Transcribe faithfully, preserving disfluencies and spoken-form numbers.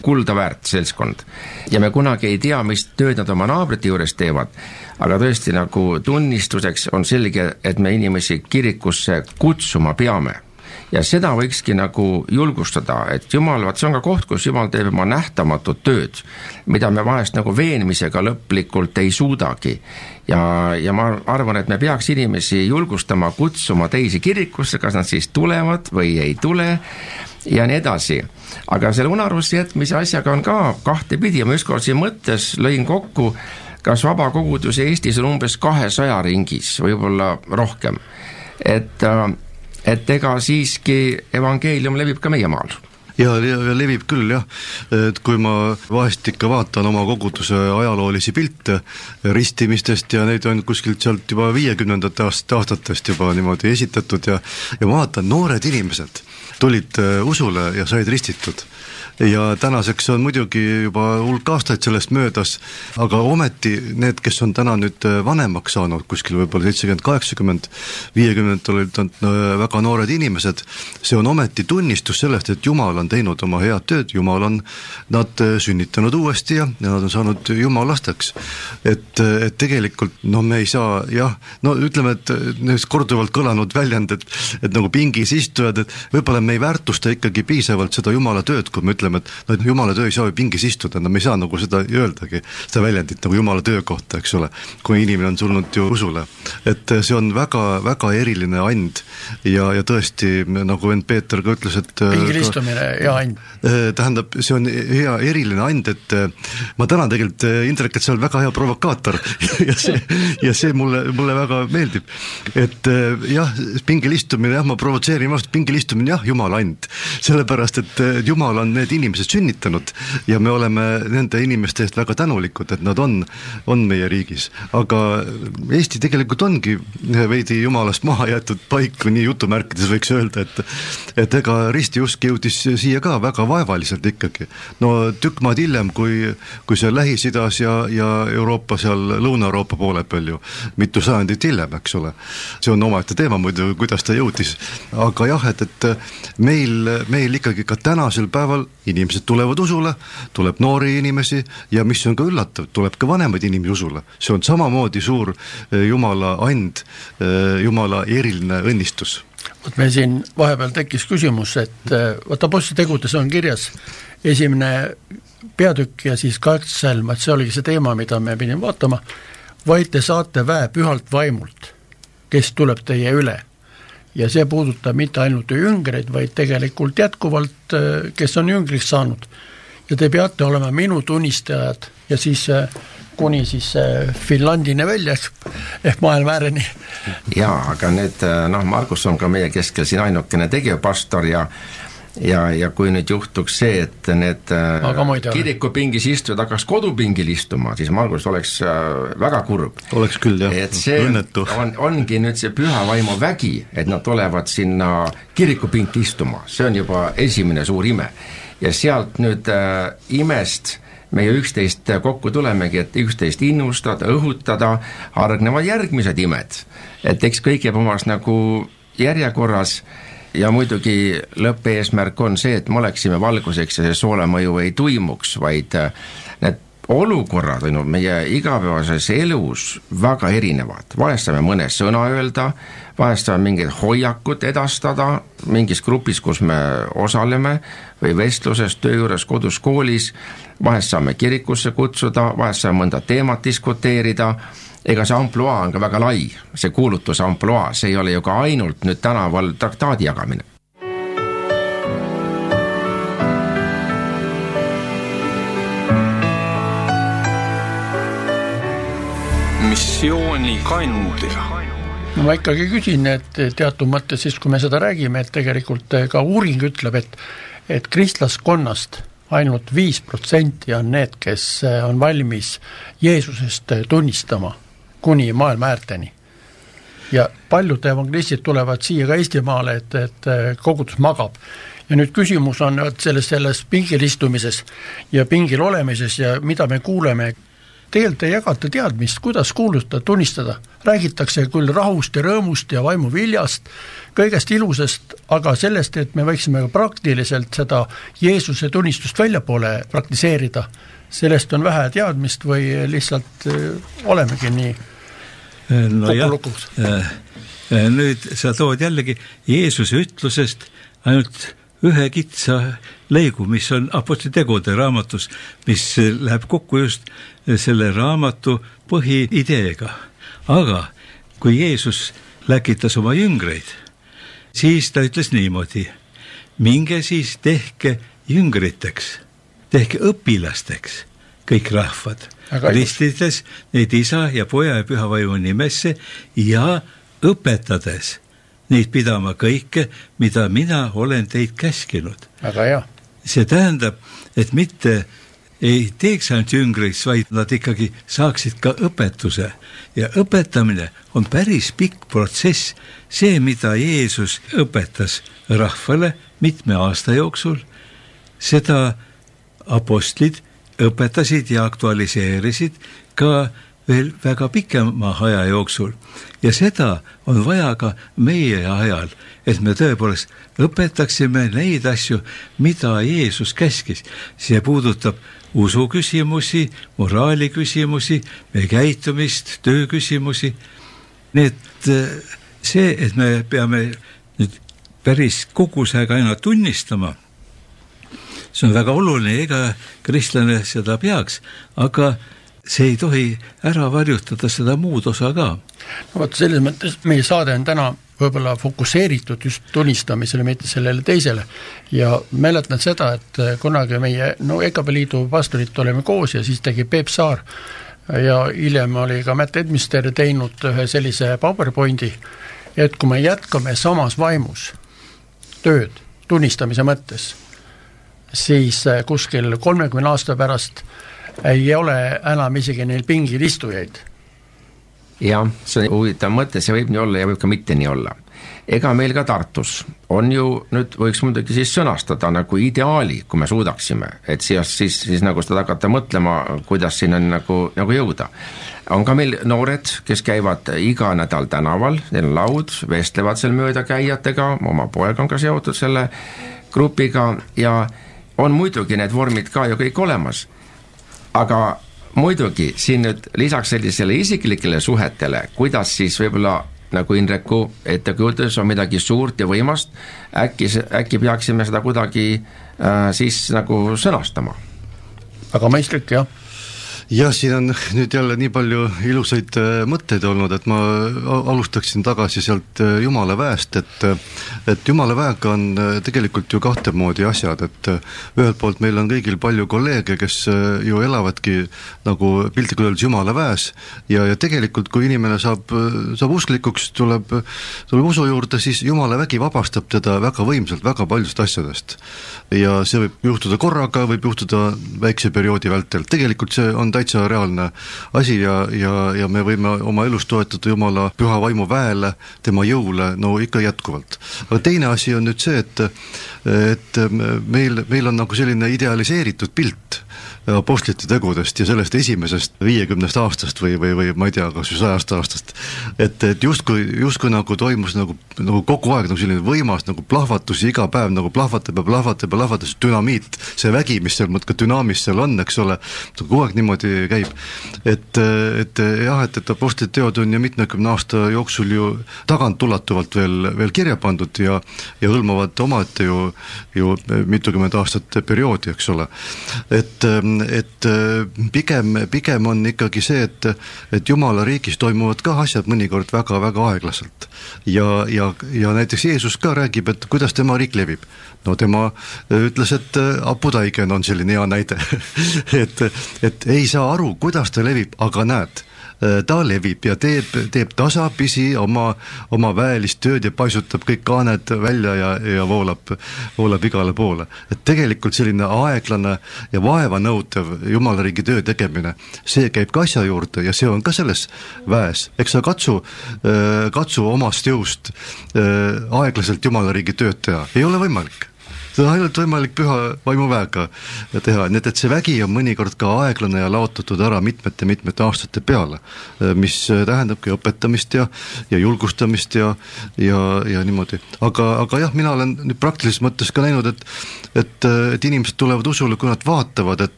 kuldaväärt seltskond. Ja me kunagi ei tea, mis tööd nad oma naabrite juures teevad, aga tõesti nagu tunnistuseks on selge, et me inimesi kirikusse kutsuma peame. Ja seda võikski nagu julgustada, et Jumal, vaat see on ka koht, kus Jumal teeb oma nähtamatut tööd, mida me vahest nagu veenmisega lõplikult ei suudagi. Ja, ja ma arvan, et me peaks inimesi julgustama, kutsuma teisi kirikusse, kas nad siis tulevad või ei tule ja nii edasi. Aga selle unarusse jätmise asjaga on ka kahte pidi ja ma ükskord siin mõttes lõin kokku, kas vabakogudus Eestis on umbes kahesaja ringis, võib-olla rohkem. Et et ega siiski evangeelium levib ka meie maal. Ja, ja, ja levib küll, jah. Et kui ma vahest ikka vaatan oma koguduse ajaloolisi pilte ristimistest ja neid on kuskilt sealt juba viiekümnendate aastatest juba niimoodi esitatud ja, ja ma vaatan, noored inimesed tulid usule ja said ristitud. Ja tänaseks on muidugi juba hulk aastaid sellest möödas, aga ometi need, kes on täna nüüd vanemaks saanud, kuskil võib-olla seitsekümmend, kaheksakümmend, viiekümmend olid väga noored inimesed, see on ometi tunnistus sellest, et Jumal on teinud oma head tööd, Jumal on nad sünnitanud uuesti ja, ja nad on saanud jumalasteks. Et, et tegelikult, no me ei saa, jah, no ütleme, et need korduvalt kõlanud väljend, et, et nagu pingis istujad, et võib-olla me ei väärtusta ikkagi piisavalt seda Jumala tööd, kui me ütleme, et no, et Jumala töö ei saa pingis istuda, no me ei saa nagu seda öeldagi, seda väljendit nagu Jumala töö kohta, eks ole, kui inimene on tulnud ju usule. Et see on väga, väga eriline and ja, ja tõesti, nagu vend Peeter ka ütles, et pingil istumine ja and. Tähendab, see on hea eriline and, et ma tänan tegelikult Indrek, et see on väga hea provokaator ja see, ja see mulle, mulle väga meeldib. Et jah, pingil istumine, jah, ma provotseerin vastu, pingil istumine, jah, Jumala and. Sellepärast, et Jumal on need inimesed sünnitanud ja me oleme nende inimeste eest väga tänulikud, et nad on, on meie riigis. Aga Eesti tegelikult ongi veidi Jumalast maha jäetud paik, nii jutumärkides võiks öelda, et, et ega ristiusk jõudis siia ka väga vaevaliselt ikkagi. No tükk maad hiljem, kui, kui see Lähis-Idas ja, ja Euroopa seal Lõuna-Euroopa poole peal ju mitu sajandit hiljem, eks ole. See on omaette teema muidu, kuidas ta jõudis. Aga jah, et, et meil, meil ikkagi ka tänasel päeval inimesed tulevad usule, tuleb noori inimesi ja mis on ka üllatav, tuleb ka vanemaid inimesi usule. See on samamoodi suur Jumala and, Jumala eriline õnnistus. Võt me siin vahepeal tekkis küsimus, et võtta posti tegudes on kirjas esimene peatükk ja siis kahtsalm, et see oligi see teema, mida me pidime vaatama, vaid te saate väe pühalt vaimult, kes tuleb teie üle. Ja see puudutab mitte ainult jüngreid, vaid tegelikult jätkuvalt, kes on jüngriks saanud. Ja te peate olema minu tunnistajad ja siis kuni siis Finlandine välja ehk maailma ääreni. Jaa, aga need, noh, Margus on ka meie keskel siin ainukene tegevpastor ja Ja, ja kui nüüd juhtuks see, et need kirikupingis istujad hakkaks kodupingil istuma, siis Margus oleks väga kurb. Oleks küll, jah. Et see on, ongi nüüd see püha vaimu vägi, et nad tulevad sinna kirikupinki istuma. See on juba esimene suur ime. Ja sealt nüüd äh, imest meie üksteist kokku tulemegi, et üksteist innustada, õhutada, hargnevad järgmised imed. Et eks kõik jääb omas nagu järjekorras. Ja muidugi lõppeesmärk on see, et me oleksime valguseks ja see soolemõju ei tuimuks, vaid need olukorrad või no meie igapäevases elus väga erinevad. Vahest saame mõne sõna öelda, vahest saame mingid hoiakut edastada mingis grupis, kus me osaleme või vestluses, töö juures, kodus, koolis, vahest saame kirikusse kutsuda, vahest saame mõnda teemat diskuteerida. Ega see amploa on ka väga lai, see kuulutus amploa, see ei ole ju ka ainult nüüd tänaval traktaadi jagamine. Missiooni kandja. No ma ikkagi küsin, et teatud mõttes siis, kui me seda räägime, et tegelikult ka uuring ütleb, et, et kristlaskonnast ainult viis protsenti on need, kes on valmis Jeesusest tunnistama kuni maailma äärteni. Ja paljud evangelistid tulevad siia ka Eestimaale, et, et kogudus magab. Ja nüüd küsimus on selles, selles pingil istumises ja pingil olemises ja mida me kuuleme. tegelikult ei jagata teadmist, kuidas kuulutada, tunnistada. Räägitakse küll rahust ja rõõmust ja vaimu viljast, kõigest ilusast, aga sellest, et me võiksime praktiliselt seda Jeesuse tunnistust väljapoole praktiseerida, sellest on vähe teadmist või lihtsalt olemegi nii no kokulukus. Nüüd sa tood jällegi Jeesuse ütlusest ainult ühe kitsa lõigu, mis on Apostlitegude raamatus, mis läheb kokku just selle raamatu põhiideega. Aga kui Jeesus läkitas oma jüngreid, siis ta ütles niimoodi, minge siis tehke jüngriteks, tehke õpilasteks kõik rahvad, ristides neid isa ja poja ja püha vaimu nimesse ja õpetades neid pidama kõike, mida mina olen teid käskinud. Väga hea. See tähendab, et mitte ei teeks ainult jüngriks, vaid nad ikkagi saaksid ka õpetuse. Ja õpetamine on päris pikk protsess. See, mida Jeesus õpetas rahvale mitme aasta jooksul, seda apostlid õpetasid ja aktualiseerisid ka veel väga pikema aja jooksul. Ja seda on vaja ka meie ajal, et me tõepoolest õpetaksime neid asju, mida Jeesus käskis. See puudutab usu küsimusi, moraali küsimusi, meie käitumist, töö küsimusi. Nii et see, et me peame nüüd päris kogusega aina tunnistama, see on väga oluline, ega kristlane seda peaks, aga see ei tohi ära varjutada seda muud osa ka. No vaat selles mõttes meie saade on täna võib-olla fokuseeritud just tunnistamisele, mitte sellele teisele. Ja mäletan seda, et kunagi meie no, E K P Liidu pastorit oleme koos ja siis tegi Peep Saar ja hiljem oli ka Matt Edmister teinud ühe sellise PowerPointi, et kui me jätkame samas vaimus tööd tunnistamise mõttes, siis kuskil kolmekümne aasta pärast ei ole enam isegi neil pingil istujaid. Jah, see on huvitav mõte, see võib nii olla ja võib ka mitte nii olla. Ega meil ka Tartus on ju, nüüd võiks muidugi siis sõnastada nagu ideaali, kui me suudaksime, et siis, siis, siis nagu seda hakata mõtlema, kuidas siin on nagu, nagu jõuda. On ka meil noored, kes käivad iga nädal tänaval, neil on laud, vestlevad seal mööda käijatega, oma poeg on ka seotud selle grupiga ja on muidugi need vormid ka ju kõik olemas. Aga muidugi siin nüüd lisaks sellisele isiklikele suhetele, kuidas siis võib-olla nagu Indreku ettekujutus on midagi suurt ja võimast, äkki, äkki peaksime seda kuidagi äh, siis nagu sõnastama. Aga mõistlik, jah. Jah, siin on nüüd jälle nii palju ilusaid mõtteid olnud, et ma alustaksin tagasi sealt Jumala väest, et, et Jumala väega on tegelikult ju kahte moodi asjad, et ühelt poolt meil on kõigil palju kolleege, kes ju elavadki nagu piltlikult öeldes Jumala väes ja, ja tegelikult kui inimene saab, saab usklikuks, tuleb, tuleb usu juurde, siis Jumala vägi vabastab teda väga võimsalt, väga paljust asjadest. Ja see võib juhtuda korraga, võib juhtuda väikse perioodi vältel. Tegelikult see on täitsa reaalne asi ja, ja, ja me võime oma elus toetada Jumala püha vaimu väele, tema jõule, no ikka jätkuvalt. Aga teine asi on nüüd see, et, et meil, meil on nagu selline idealiseeritud pilt apostlite tegudest ja sellest esimesest viiekümnest aastast või, või, või ma ei tea, kas või sajast aastast. Et, et justkui, justkui nagu toimus nagu, nagu kogu aeg nagu selline võimas nagu plahvatus iga päev nagu plahvatab ja plahvatab ja plahvatab dünamiit, see vägi, mis seal mõtka dünaamis seal on, eks ole, kogu aeg niimoodi käib. Et, et jah, et, et apostlite teod on ju mitmekümne aasta jooksul ju tagant ulatuvalt veel, veel kirja pandud ja, ja hõlmavad omaette ju, ju mitukümmend aastat perioodi, eks ole. Et et pigem, pigem on ikkagi see, et, et Jumala riigis toimuvad ka asjad mõnikord väga-väga aeglaselt. Ja, ja, ja näiteks Jeesus ka räägib, et kuidas tema riik levib. No tema ütles, et Apudaigen on selline hea näide, et, et ei saa aru, kuidas ta levib, aga näed, ta levib ja teeb, teeb tasapisi oma, oma väelist tööd ja paisutab kõik kaaned välja ja, ja voolab, voolab igale poole. Et tegelikult selline aeglane ja vaeva nõutev Jumala riigi töö tegemine, see käib ka asja juurde ja see on ka selles väes. Eks sa katsu, katsu omast jõust aeglaselt Jumala riigi tööd teha. Ei ole võimalik. seda on ainult võimalik püha vaimuväega teha, nii et, et see vägi on mõnikord ka aeglane ja laotatud ära mitmete-mitmete aastate peale, mis tähendabki õpetamist ja, ja julgustamist ja, ja, ja niimoodi. Aga, aga jah, mina olen nüüd praktilises mõttes ka näinud, et, et, et inimesed tulevad usule, kui nad vaatavad, et